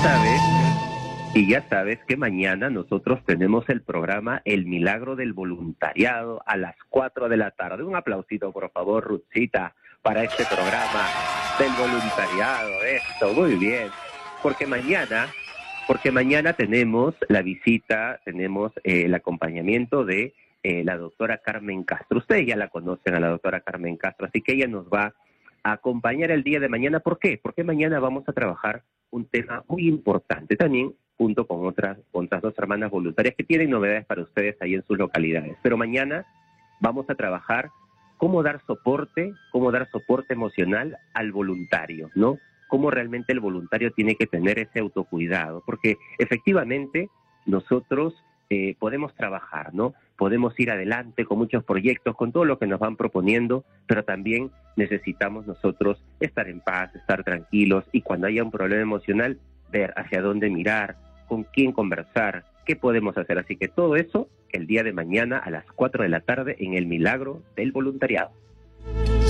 ya sabes que mañana nosotros tenemos el programa El Milagro del Voluntariado a las 4 de la tarde. Un aplausito, por favor, Ruthcita, para este programa del voluntariado. Esto, muy bien. Porque mañana tenemos la visita, tenemos el acompañamiento de la doctora Carmen Castro. Ustedes ya la conocen a la doctora Carmen Castro, así que ella nos va a acompañar el día de mañana. ¿Por qué? Porque mañana vamos a trabajar un tema muy importante también, junto con otras dos hermanas voluntarias que tienen novedades para ustedes ahí en sus localidades. Pero mañana vamos a trabajar cómo dar soporte emocional al voluntario, ¿no? Cómo realmente el voluntario tiene que tener ese autocuidado, porque efectivamente nosotros podemos trabajar, ¿no? Podemos ir adelante con muchos proyectos, con todo lo que nos van proponiendo, pero también necesitamos nosotros estar en paz, estar tranquilos, y cuando haya un problema emocional, ver hacia dónde mirar, con quién conversar, qué podemos hacer. Así que todo eso el día de mañana a las 4 de la tarde en El Milagro del Voluntariado.